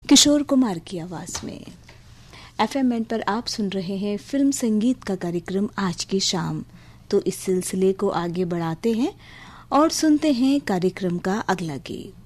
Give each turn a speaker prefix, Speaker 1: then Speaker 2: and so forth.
Speaker 1: किशोर कुमार की आवाज में। एफएम बैंड पर आप सुन रहे हैं फिल्म संगीत का कार्यक्रम आज की शाम। तो इस सिलसिले को आगे बढ़ाते हैं और सुनते हैं कार्यक्रम का अगला गीत।